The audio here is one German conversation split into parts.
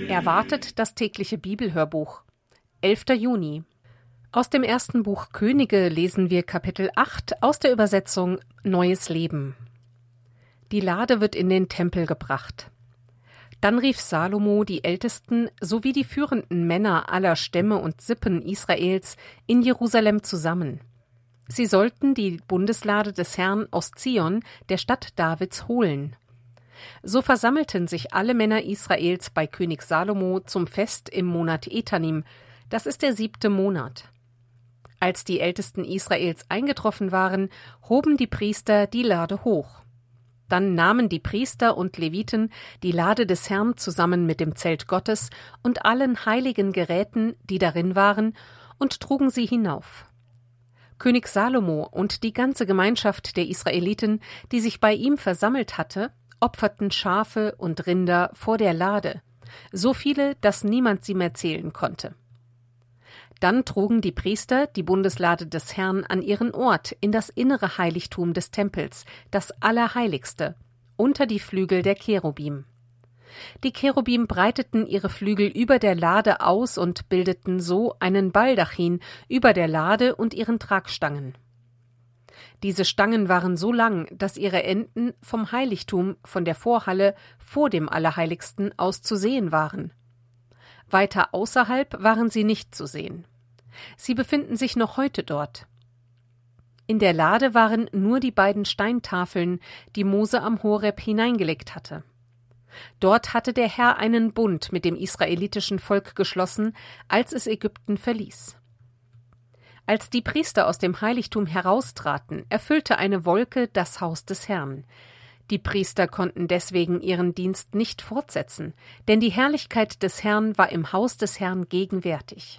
Erwartet das tägliche Bibelhörbuch. 11. Juni. Aus dem ersten Buch Könige lesen wir Kapitel 8 aus der Übersetzung Neues Leben. Die Lade wird in den Tempel gebracht. Dann rief Salomo die Ältesten sowie die führenden Männer aller Stämme und Sippen Israels in Jerusalem zusammen. Sie sollten die Bundeslade des Herrn aus Zion, der Stadt Davids, holen. So versammelten sich alle Männer Israels bei König Salomo zum Fest im Monat Etanim, das ist der 7. Monat. Als die Ältesten Israels eingetroffen waren, hoben die Priester die Lade hoch. Dann nahmen die Priester und Leviten die Lade des Herrn zusammen mit dem Zelt Gottes und allen heiligen Geräten, die darin waren, und trugen sie hinauf. König Salomo und die ganze Gemeinschaft der Israeliten, die sich bei ihm versammelt hatte, opferten Schafe und Rinder vor der Lade, so viele, dass niemand sie mehr zählen konnte. Dann trugen die Priester die Bundeslade des Herrn an ihren Ort in das innere Heiligtum des Tempels, das Allerheiligste, unter die Flügel der Cherubim. Die Cherubim breiteten ihre Flügel über der Lade aus und bildeten so einen Baldachin über der Lade und ihren Tragstangen. Diese Stangen waren so lang, dass ihre Enden vom Heiligtum, von der Vorhalle vor dem Allerheiligsten aus zu sehen waren. Weiter außerhalb waren sie nicht zu sehen. Sie befinden sich noch heute dort. In der Lade waren nur die beiden Steintafeln, die Mose am Horeb hineingelegt hatte. Dort hatte der Herr einen Bund mit dem israelitischen Volk geschlossen, als es Ägypten verließ. Als die Priester aus dem Heiligtum heraustraten, erfüllte eine Wolke das Haus des Herrn. Die Priester konnten deswegen ihren Dienst nicht fortsetzen, denn die Herrlichkeit des Herrn war im Haus des Herrn gegenwärtig.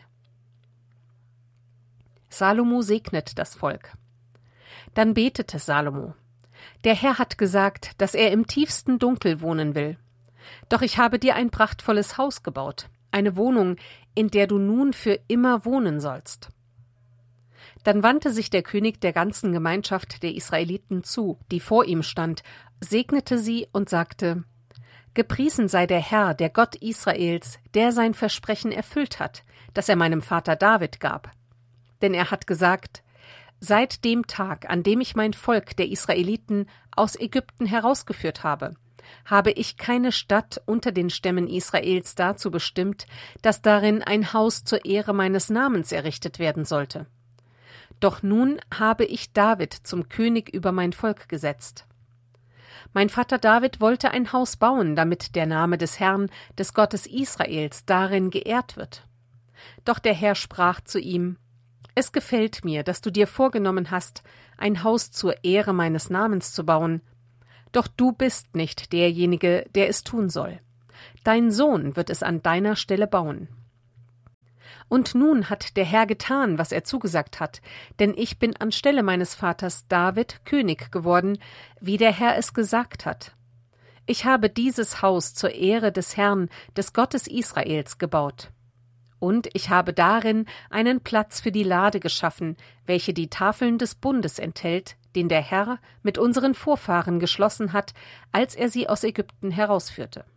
Salomo segnet das Volk. Dann betete Salomo: Der Herr hat gesagt, dass er im tiefsten Dunkel wohnen will. Doch ich habe dir ein prachtvolles Haus gebaut, eine Wohnung, in der du nun für immer wohnen sollst. Dann wandte sich der König der ganzen Gemeinschaft der Israeliten zu, die vor ihm stand, segnete sie und sagte: Gepriesen sei der Herr, der Gott Israels, der sein Versprechen erfüllt hat, das er meinem Vater David gab. Denn er hat gesagt: Seit dem Tag, an dem ich mein Volk der Israeliten aus Ägypten herausgeführt habe, habe ich keine Stadt unter den Stämmen Israels dazu bestimmt, dass darin ein Haus zur Ehre meines Namens errichtet werden sollte. Doch nun habe ich David zum König über mein Volk gesetzt. Mein Vater David wollte ein Haus bauen, damit der Name des Herrn, des Gottes Israels, darin geehrt wird. Doch der Herr sprach zu ihm: Es gefällt mir, dass du dir vorgenommen hast, ein Haus zur Ehre meines Namens zu bauen. Doch du bist nicht derjenige, der es tun soll. Dein Sohn wird es an deiner Stelle bauen. Und nun hat der Herr getan, was er zugesagt hat, denn ich bin anstelle meines Vaters David König geworden, wie der Herr es gesagt hat. Ich habe dieses Haus zur Ehre des Herrn, des Gottes Israels, gebaut. Und ich habe darin einen Platz für die Lade geschaffen, welche die Tafeln des Bundes enthält, den der Herr mit unseren Vorfahren geschlossen hat, als er sie aus Ägypten herausführte.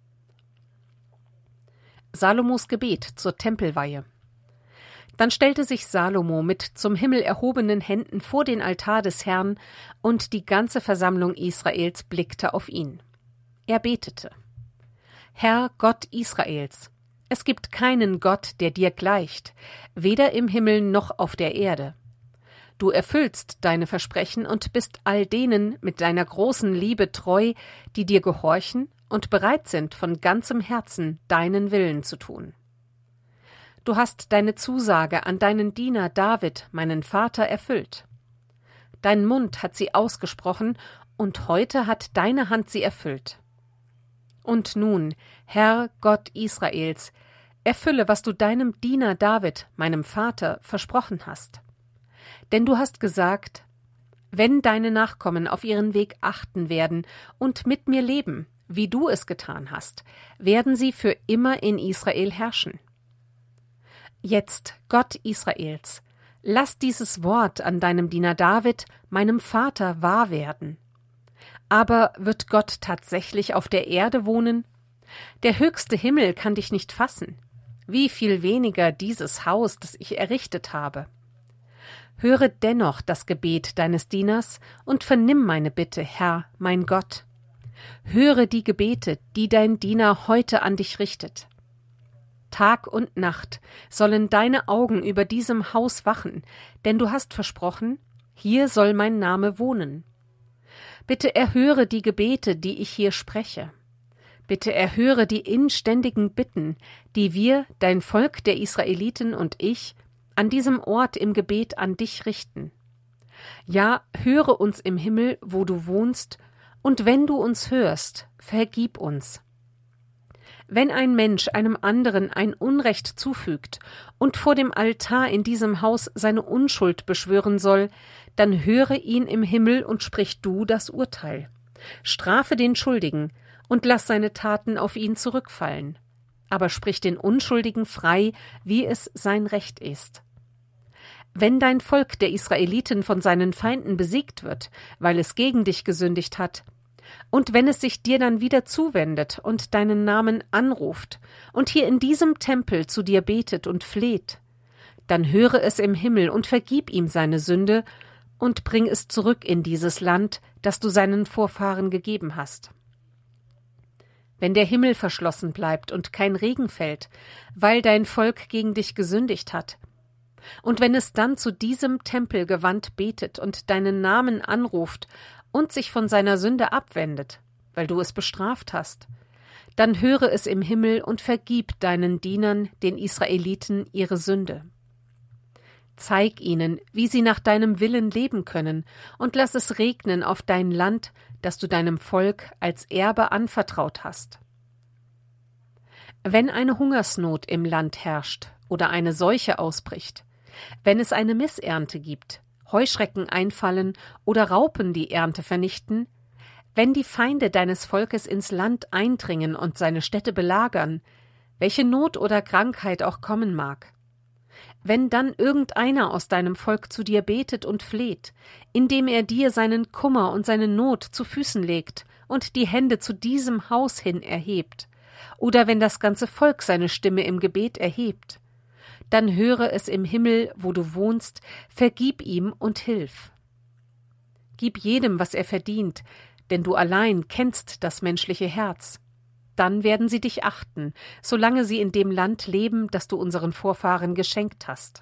Salomos Gebet zur Tempelweihe. Dann stellte sich Salomo mit zum Himmel erhobenen Händen vor den Altar des Herrn, und die ganze Versammlung Israels blickte auf ihn. Er betete: Herr Gott Israels, es gibt keinen Gott, der dir gleicht, weder im Himmel noch auf der Erde. Du erfüllst deine Versprechen und bist all denen mit deiner großen Liebe treu, die dir gehorchen und bereit sind, von ganzem Herzen deinen Willen zu tun. Du hast deine Zusage an deinen Diener David, meinen Vater, erfüllt. Dein Mund hat sie ausgesprochen, und heute hat deine Hand sie erfüllt. Und nun, Herr Gott Israels, erfülle, was du deinem Diener David, meinem Vater, versprochen hast. Denn du hast gesagt: Wenn deine Nachkommen auf ihren Weg achten werden und mit mir leben, wie du es getan hast, werden sie für immer in Israel herrschen. Jetzt, Gott Israels, lass dieses Wort an deinem Diener David, meinem Vater, wahr werden. Aber wird Gott tatsächlich auf der Erde wohnen? Der höchste Himmel kann dich nicht fassen. Wie viel weniger dieses Haus, das ich errichtet habe. Höre dennoch das Gebet deines Dieners und vernimm meine Bitte, Herr, mein Gott. Höre die Gebete, die dein Diener heute an dich richtet. Tag und Nacht sollen deine Augen über diesem Haus wachen, denn du hast versprochen, hier soll mein Name wohnen. Bitte erhöre die Gebete, die ich hier spreche. Bitte erhöre die inständigen Bitten, die wir, dein Volk der Israeliten und ich, an diesem Ort im Gebet an dich richten. Ja, höre uns im Himmel, wo du wohnst, und wenn du uns hörst, vergib uns. Wenn ein Mensch einem anderen ein Unrecht zufügt und vor dem Altar in diesem Haus seine Unschuld beschwören soll, dann höre ihn im Himmel und sprich du das Urteil. Strafe den Schuldigen und lass seine Taten auf ihn zurückfallen. Aber sprich den Unschuldigen frei, wie es sein Recht ist. Wenn dein Volk der Israeliten von seinen Feinden besiegt wird, weil es gegen dich gesündigt hat, und wenn es sich dir dann wieder zuwendet und deinen Namen anruft und hier in diesem Tempel zu dir betet und fleht, dann höre es im Himmel und vergib ihm seine Sünde und bring es zurück in dieses Land, das du seinen Vorfahren gegeben hast. Wenn der Himmel verschlossen bleibt und kein Regen fällt, weil dein Volk gegen dich gesündigt hat, und wenn es dann zu diesem Tempel gewandt betet und deinen Namen anruft und sich von seiner Sünde abwendet, weil du es bestraft hast, dann höre es im Himmel und vergib deinen Dienern, den Israeliten, ihre Sünde. Zeig ihnen, wie sie nach deinem Willen leben können, und lass es regnen auf dein Land, das du deinem Volk als Erbe anvertraut hast. Wenn eine Hungersnot im Land herrscht oder eine Seuche ausbricht, wenn es eine Missernte gibt, Heuschrecken einfallen oder Raupen die Ernte vernichten, wenn die Feinde deines Volkes ins Land eindringen und seine Städte belagern, welche Not oder Krankheit auch kommen mag, wenn dann irgendeiner aus deinem Volk zu dir betet und fleht, indem er dir seinen Kummer und seine Not zu Füßen legt und die Hände zu diesem Haus hin erhebt, oder wenn das ganze Volk seine Stimme im Gebet erhebt, dann höre es im Himmel, wo du wohnst, vergib ihm und hilf. Gib jedem, was er verdient, denn du allein kennst das menschliche Herz. Dann werden sie dich achten, solange sie in dem Land leben, das du unseren Vorfahren geschenkt hast.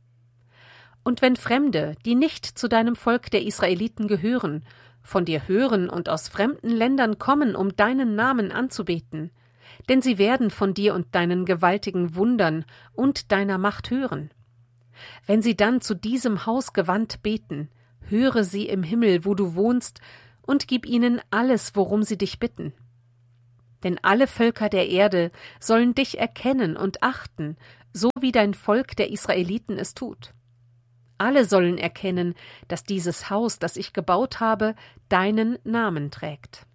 Und wenn Fremde, die nicht zu deinem Volk der Israeliten gehören, von dir hören und aus fremden Ländern kommen, um deinen Namen anzubeten, denn sie werden von dir und deinen gewaltigen Wundern und deiner Macht hören. Wenn sie dann zu diesem Haus gewandt beten, höre sie im Himmel, wo du wohnst, und gib ihnen alles, worum sie dich bitten. Denn alle Völker der Erde sollen dich erkennen und achten, so wie dein Volk der Israeliten es tut. Alle sollen erkennen, dass dieses Haus, das ich gebaut habe, deinen Namen trägt.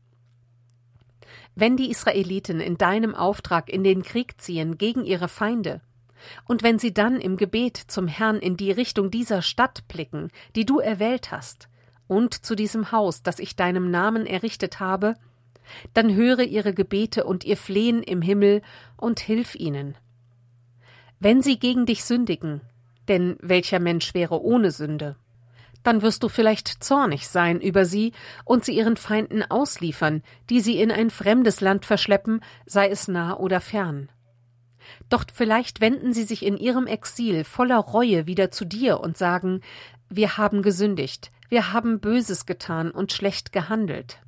Wenn die Israeliten in deinem Auftrag in den Krieg ziehen gegen ihre Feinde, und wenn sie dann im Gebet zum Herrn in die Richtung dieser Stadt blicken, die du erwählt hast, und zu diesem Haus, das ich deinem Namen errichtet habe, dann höre ihre Gebete und ihr Flehen im Himmel und hilf ihnen. Wenn sie gegen dich sündigen, denn welcher Mensch wäre ohne Sünde, dann wirst du vielleicht zornig sein über sie und sie ihren Feinden ausliefern, die sie in ein fremdes Land verschleppen, sei es nah oder fern. Doch vielleicht wenden sie sich in ihrem Exil voller Reue wieder zu dir und sagen, wir haben gesündigt, wir haben Böses getan und schlecht gehandelt.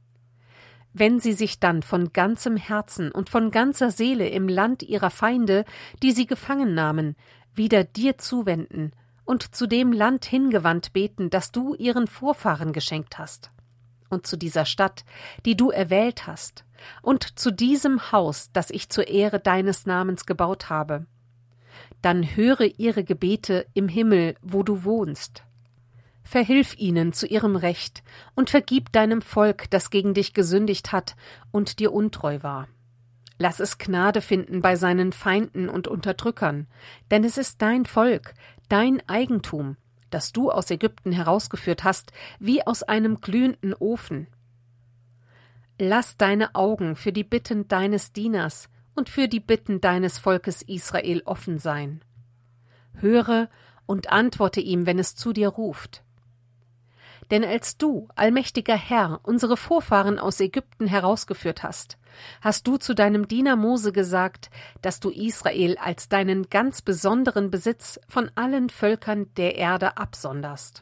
Wenn sie sich dann von ganzem Herzen und von ganzer Seele im Land ihrer Feinde, die sie gefangen nahmen, wieder dir zuwenden und zu dem Land hingewandt beten, das du ihren Vorfahren geschenkt hast, und zu dieser Stadt, die du erwählt hast, und zu diesem Haus, das ich zur Ehre deines Namens gebaut habe, dann höre ihre Gebete im Himmel, wo du wohnst. Verhilf ihnen zu ihrem Recht und vergib deinem Volk, das gegen dich gesündigt hat und dir untreu war. Lass es Gnade finden bei seinen Feinden und Unterdrückern, denn es ist dein Volk, dein Eigentum, das du aus Ägypten herausgeführt hast, wie aus einem glühenden Ofen. Lass deine Augen für die Bitten deines Dieners und für die Bitten deines Volkes Israel offen sein. Höre und antworte ihm, wenn es zu dir ruft. Denn als du, allmächtiger Herr, unsere Vorfahren aus Ägypten herausgeführt hast, hast du zu deinem Diener Mose gesagt, dass du Israel als deinen ganz besonderen Besitz von allen Völkern der Erde absonderst.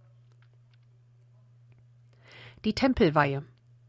Die Tempelweihe.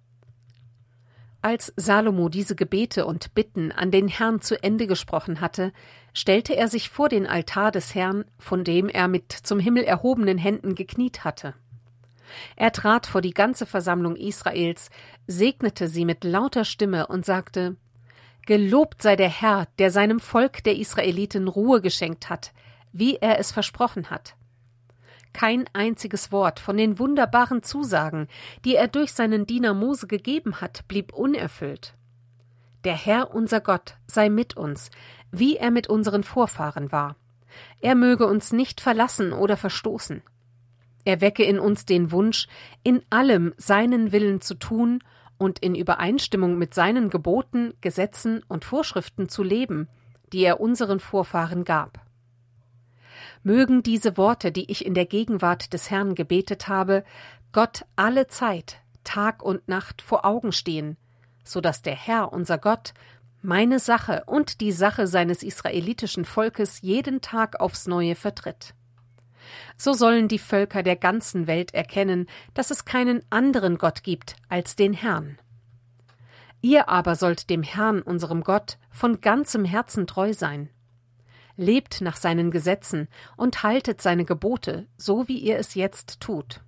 Als Salomo diese Gebete und Bitten an den Herrn zu Ende gesprochen hatte, stellte er sich vor den Altar des Herrn, von dem er mit zum Himmel erhobenen Händen gekniet hatte. Er trat vor die ganze Versammlung Israels, segnete sie mit lauter Stimme und sagte: Gelobt sei der Herr, der seinem Volk der Israeliten Ruhe geschenkt hat, wie er es versprochen hat. Kein einziges Wort von den wunderbaren Zusagen, die er durch seinen Diener Mose gegeben hat, blieb unerfüllt. Der Herr unser Gott sei mit uns, wie er mit unseren Vorfahren war. Er möge uns nicht verlassen oder verstoßen. Er wecke in uns den Wunsch, in allem seinen Willen zu tun und in Übereinstimmung mit seinen Geboten, Gesetzen und Vorschriften zu leben, die er unseren Vorfahren gab. Mögen diese Worte, die ich in der Gegenwart des Herrn gebetet habe, Gott alle Zeit, Tag und Nacht vor Augen stehen, so dass der Herr, unser Gott, meine Sache und die Sache seines israelitischen Volkes jeden Tag aufs Neue vertritt. So sollen die Völker der ganzen Welt erkennen, dass es keinen anderen Gott gibt als den Herrn. Ihr aber sollt dem Herrn, unserem Gott, von ganzem Herzen treu sein. Lebt nach seinen Gesetzen und haltet seine Gebote, so wie ihr es jetzt tut.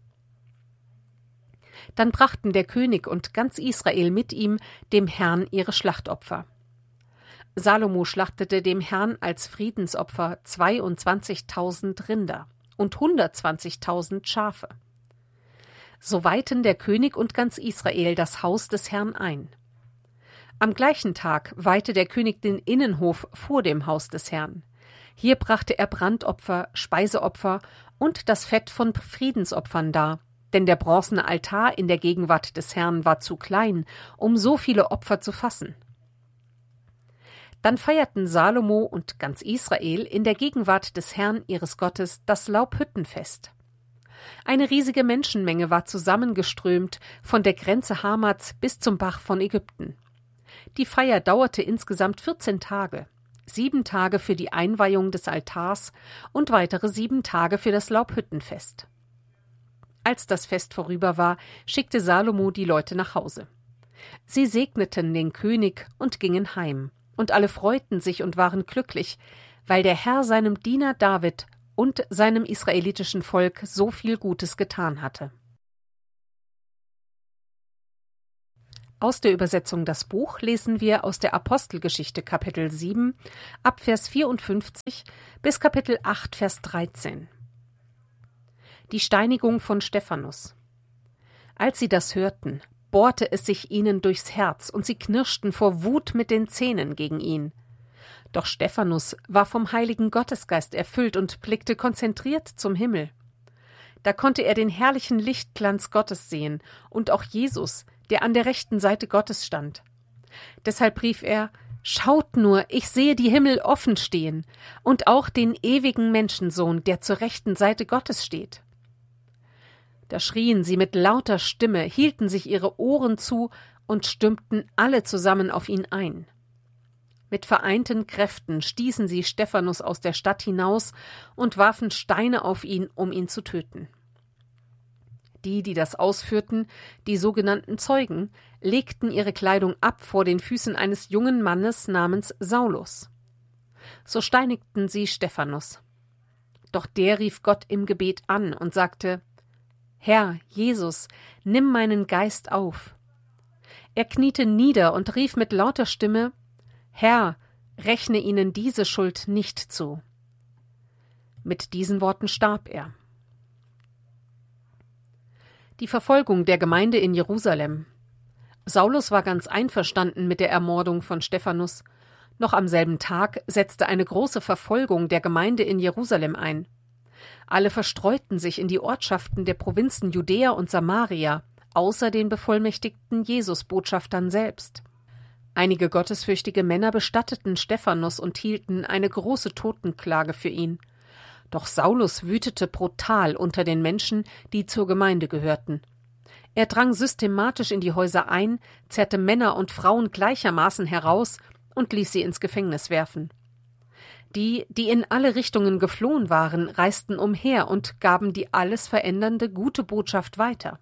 Dann brachten der König und ganz Israel mit ihm dem Herrn ihre Schlachtopfer. Salomo schlachtete dem Herrn als Friedensopfer 22.000 Rinder und 120.000 Schafe. So weihten der König und ganz Israel das Haus des Herrn ein. Am gleichen Tag weihte der König den Innenhof vor dem Haus des Herrn. Hier brachte er Brandopfer, Speiseopfer und das Fett von Friedensopfern dar, denn der bronzene Altar in der Gegenwart des Herrn war zu klein, um so viele Opfer zu fassen. Dann feierten Salomo und ganz Israel in der Gegenwart des Herrn ihres Gottes das Laubhüttenfest. Eine riesige Menschenmenge war zusammengeströmt von der Grenze Hamats bis zum Bach von Ägypten. Die Feier dauerte insgesamt 14 Tage, 7 Tage für die Einweihung des Altars und weitere 7 Tage für das Laubhüttenfest. Als das Fest vorüber war, schickte Salomo die Leute nach Hause. Sie segneten den König und gingen heim. Und alle freuten sich und waren glücklich, weil der Herr seinem Diener David und seinem israelitischen Volk so viel Gutes getan hatte. Aus der Übersetzung Das Buch lesen wir aus der Apostelgeschichte Kapitel 7 ab Vers 54 bis Kapitel 8 Vers 13. Die Steinigung von Stephanus. Als sie das hörten, bohrte es sich ihnen durchs Herz, und sie knirschten vor Wut mit den Zähnen gegen ihn. Doch Stephanus war vom Heiligen Gottesgeist erfüllt und blickte konzentriert zum Himmel. Da konnte er den herrlichen Lichtglanz Gottes sehen und auch Jesus, der an der rechten Seite Gottes stand. Deshalb rief er: Schaut nur, ich sehe die Himmel offen stehen und auch den ewigen Menschensohn, der zur rechten Seite Gottes steht. Da schrien sie mit lauter Stimme, hielten sich ihre Ohren zu und stürmten alle zusammen auf ihn ein. Mit vereinten Kräften stießen sie Stephanus aus der Stadt hinaus und warfen Steine auf ihn, um ihn zu töten. Die das ausführten, die sogenannten Zeugen, legten ihre Kleidung ab vor den Füßen eines jungen Mannes namens Saulus. So steinigten sie Stephanus. Doch der rief Gott im Gebet an und sagte: Herr, Jesus, nimm meinen Geist auf. Er kniete nieder und rief mit lauter Stimme: Herr, rechne ihnen diese Schuld nicht zu. Mit diesen Worten starb er. Die Verfolgung der Gemeinde in Jerusalem. Saulus war ganz einverstanden mit der Ermordung von Stephanus. Noch am selben Tag setzte eine große Verfolgung der Gemeinde in Jerusalem ein. Alle verstreuten sich in die Ortschaften der Provinzen Judäa und Samaria, außer den bevollmächtigten Jesus-Botschaftern selbst. Einige gottesfürchtige Männer bestatteten Stephanus und hielten eine große Totenklage für ihn. Doch Saulus wütete brutal unter den Menschen, die zur Gemeinde gehörten. Er drang systematisch in die Häuser ein, zerrte Männer und Frauen gleichermaßen heraus und ließ sie ins Gefängnis werfen. Die in alle Richtungen geflohen waren, reisten umher und gaben die alles verändernde gute Botschaft weiter.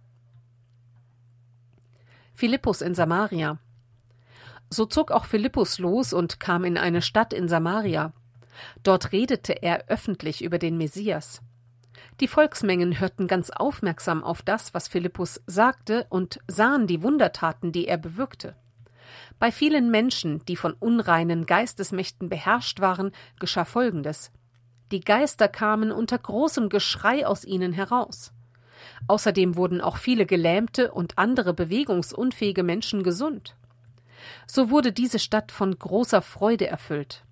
Philippus in Samaria. So zog auch Philippus los und kam in eine Stadt in Samaria. Dort redete er öffentlich über den Messias. Die Volksmengen hörten ganz aufmerksam auf das, was Philippus sagte, und sahen die Wundertaten, die er bewirkte. Bei vielen Menschen, die von unreinen Geistesmächten beherrscht waren, geschah Folgendes: Die Geister kamen unter großem Geschrei aus ihnen heraus. Außerdem wurden auch viele gelähmte und andere bewegungsunfähige Menschen gesund. So wurde diese Stadt von großer Freude erfüllt.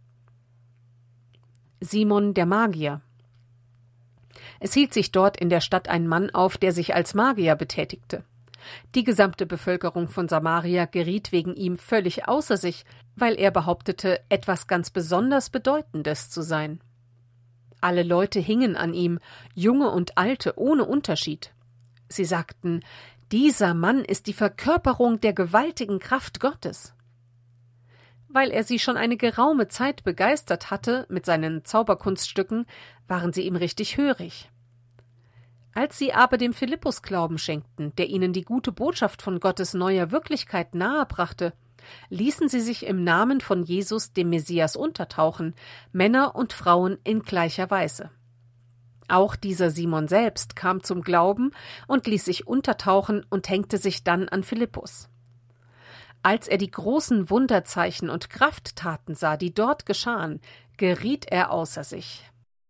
Simon der Magier. Es hielt sich dort in der Stadt ein Mann auf, der sich als Magier betätigte. Die gesamte Bevölkerung von Samaria geriet wegen ihm völlig außer sich, weil er behauptete, etwas ganz besonders Bedeutendes zu sein. Alle Leute hingen an ihm, Junge und Alte ohne Unterschied. Sie sagten: Dieser Mann ist die Verkörperung der gewaltigen Kraft Gottes. Weil er sie schon eine geraume Zeit begeistert hatte mit seinen Zauberkunststücken, waren sie ihm richtig hörig. Als sie aber dem Philippus Glauben schenkten, der ihnen die gute Botschaft von Gottes neuer Wirklichkeit nahebrachte, ließen sie sich im Namen von Jesus, dem Messias, untertauchen, Männer und Frauen in gleicher Weise. Auch dieser Simon selbst kam zum Glauben und ließ sich untertauchen und hängte sich dann an Philippus. Als er die großen Wunderzeichen und Krafttaten sah, die dort geschahen, geriet er außer sich.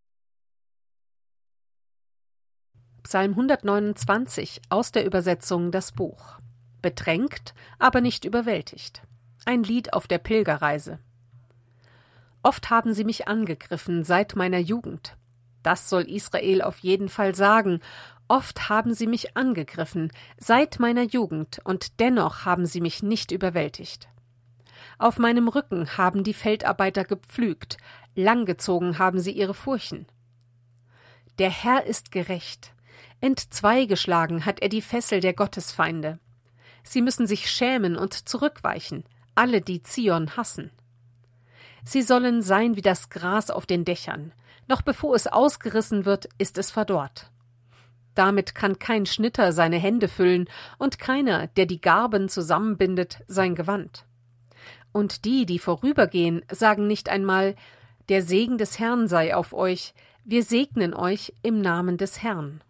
Psalm 129 aus der Übersetzung Das Buch. Bedrängt, aber nicht überwältigt. Ein Lied auf der Pilgerreise. Oft haben sie mich angegriffen seit meiner Jugend. Das soll Israel auf jeden Fall sagen. Oft haben sie mich angegriffen seit meiner Jugend, und dennoch haben sie mich nicht überwältigt. Auf meinem Rücken haben die Feldarbeiter gepflügt, langgezogen haben sie ihre Furchen. Der Herr ist gerecht. Entzweigeschlagen hat er die Fessel der Gottesfeinde. Sie müssen sich schämen und zurückweichen, alle, die Zion hassen. Sie sollen sein wie das Gras auf den Dächern. Noch bevor es ausgerissen wird, ist es verdorrt. Damit kann kein Schnitter seine Hände füllen und keiner, der die Garben zusammenbindet, sein Gewand. Und die vorübergehen, sagen nicht einmal: Der Segen des Herrn sei auf euch, wir segnen euch im Namen des Herrn.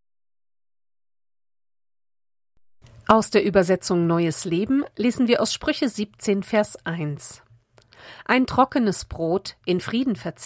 Aus der Übersetzung Neues Leben lesen wir aus Sprüche 17, Vers 1. Ein trockenes Brot in Frieden verzehrt